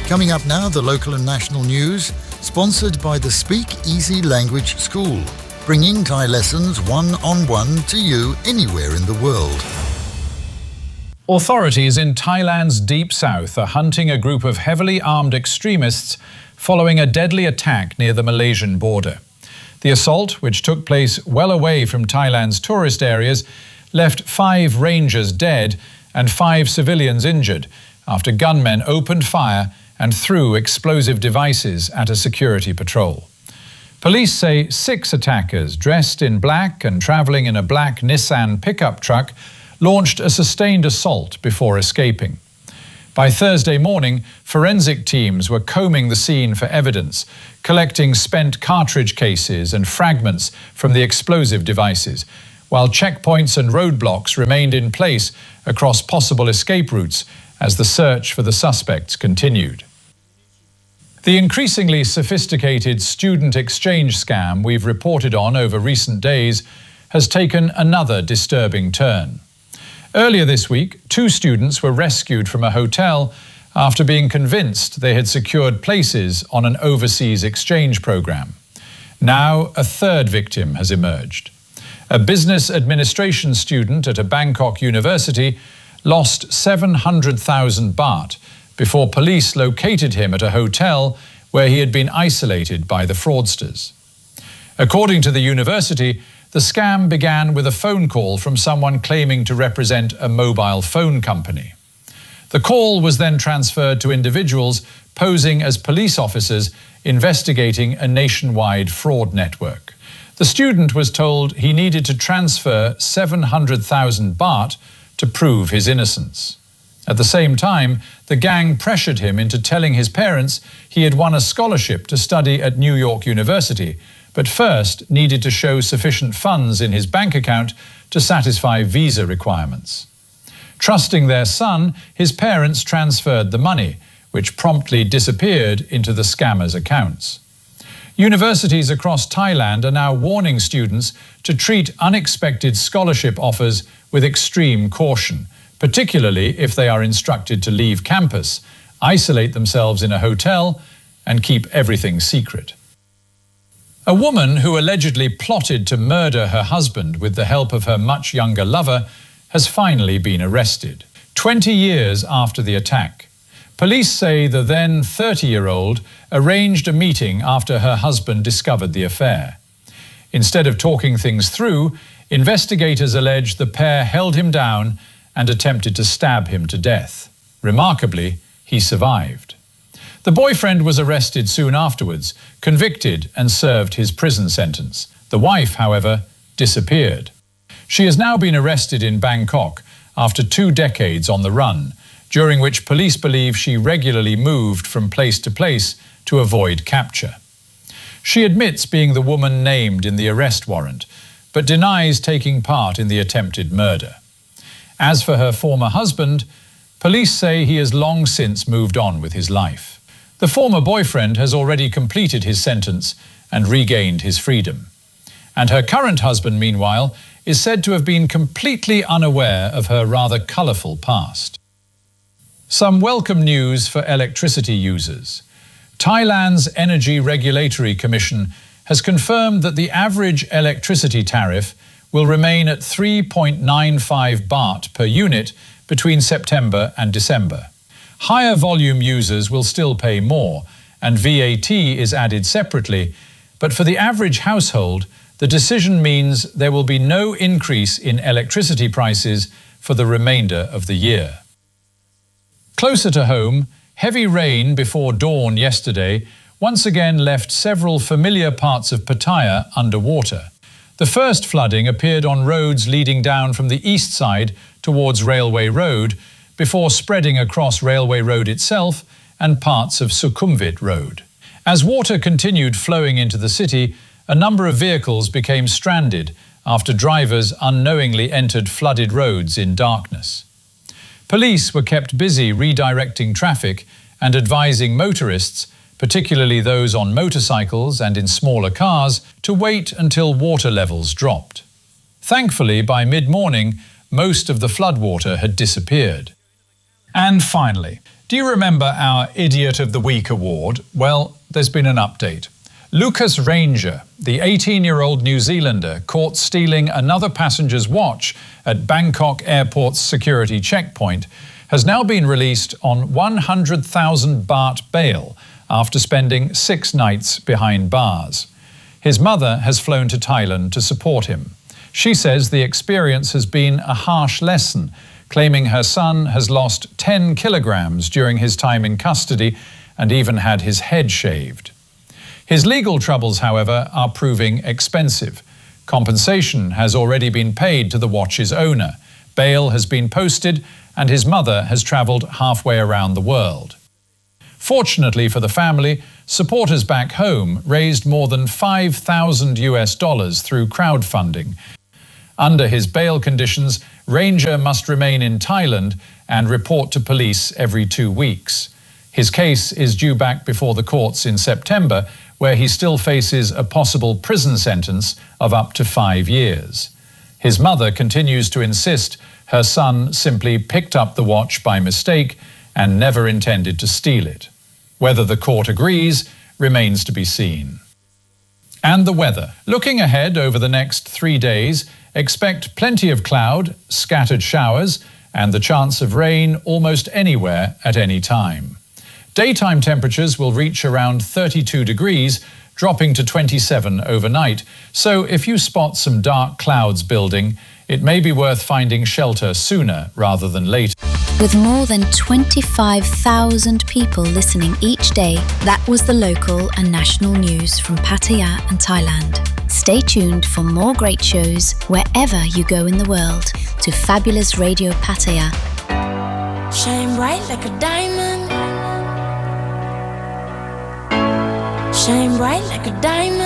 Coming up now, the local and national news, sponsored by the Speak Easy Language School, bringing Thai lessons one-on-one to you anywhere in the world. Authorities in Thailand's deep south are hunting a group of heavily armed extremists following a deadly attack near the Malaysian border. The assault, which took place well away from Thailand's tourist areas, left 5 rangers dead and 5 civilians injured after gunmen opened fire and threw explosive devices at a security patrol. Police say 6 attackers, dressed in black and travelling in a black Nissan pickup truck, launched a sustained assault before escaping. By Thursday morning, forensic teams were combing the scene for evidence, collecting spent cartridge cases and fragments from the explosive devices, while checkpoints and roadblocks remained in place across possible escape routes as the search for the suspects continued. The increasingly sophisticated student exchange scam we've reported on over recent days has taken another disturbing turn. Earlier this week, 2 students were rescued from a hotel after being convinced they had secured places on an overseas exchange program. Now, a 3rd victim has emerged. A business administration student at a Bangkok university lost 700,000 baht before police located him at a hotel where he had been isolated by the fraudsters. According to the university, the scam began with a phone call from someone claiming to represent a mobile phone company. The call was then transferred to individuals posing as police officers investigating a nationwide fraud network. The student was told he needed to transfer 700,000 baht to prove his innocence. At the same time, the gang pressured him into telling his parents he had won a scholarship to study at New York University, but first needed to show sufficient funds in his bank account to satisfy visa requirements. Trusting their son, his parents transferred the money, which promptly disappeared into the scammers' accounts. Universities across Thailand are now warning students to treat unexpected scholarship offers with extreme caution, particularly if they are instructed to leave campus, isolate themselves in a hotel, and keep everything secret. A woman who allegedly plotted to murder her husband with the help of her much younger lover has finally been arrested, 20 years after the attack. Police say the then 30-year-old arranged a meeting after her husband discovered the affair. Instead of talking things through, investigators allege the pair held him down and attempted to stab him to death. Remarkably, he survived. The boyfriend was arrested soon afterwards, convicted and served his prison sentence. The wife, however, disappeared. She has now been arrested in Bangkok after 2 decades on the run, during which police believe she regularly moved from place to place to avoid capture. She admits being the woman named in the arrest warrant, but denies taking part in the attempted murder. As for her former husband, police say he has long since moved on with his life. The former boyfriend has already completed his sentence and regained his freedom. And her current husband, meanwhile, is said to have been completely unaware of her rather colourful past. Some welcome news for electricity users. Thailand's Energy Regulatory Commission has confirmed that the average electricity tariff will remain at 3.95 baht per unit between September and December. Higher volume users will still pay more, and VAT is added separately, but for the average household, the decision means there will be no increase in electricity prices for the remainder of the year. Closer to home, heavy rain before dawn yesterday once again left several familiar parts of Pattaya underwater. The first flooding appeared on roads leading down from the east side towards Railway Road, before spreading across Railway Road itself and parts of Sukhumvit Road. As water continued flowing into the city, a number of vehicles became stranded after drivers unknowingly entered flooded roads in darkness. Police were kept busy redirecting traffic and advising motorists, particularly those on motorcycles and in smaller cars, to wait until water levels dropped. Thankfully, by mid-morning, most of the floodwater had disappeared. And finally, do you remember our Idiot of the Week award? Well, there's been an update. Lucas Ranger, the 18-year-old New Zealander caught stealing another passenger's watch at Bangkok Airport's security checkpoint, has now been released on 100,000 baht bail after spending 6 nights behind bars. His mother has flown to Thailand to support him. She says the experience has been a harsh lesson, claiming her son has lost 10 kilograms during his time in custody and even had his head shaved. His legal troubles, however, are proving expensive. Compensation has already been paid to the watch's owner. Bail has been posted and his mother has travelled halfway around the world. Fortunately for the family, supporters back home raised more than $5,000 through crowdfunding. Under his bail conditions, Ranger must remain in Thailand and report to police every 2 weeks. His case is due back before the courts in September, where he still faces a possible prison sentence of up to 5 years. His mother continues to insist her son simply picked up the watch by mistake and never intended to steal it. Whether the court agrees remains to be seen. And the weather. Looking ahead over the next 3 days, expect plenty of cloud, scattered showers, and the chance of rain almost anywhere at any time. Daytime temperatures will reach around 32 degrees, dropping to 27 overnight. So if you spot some dark clouds building, it may be worth finding shelter sooner rather than later. With more than 25,000 people listening each day, that was the local and national news from Pattaya and Thailand. Stay tuned for more great shows wherever you go in the world to Fabulous Radio Pattaya. Shine bright like a diamond. Shine bright like a diamond.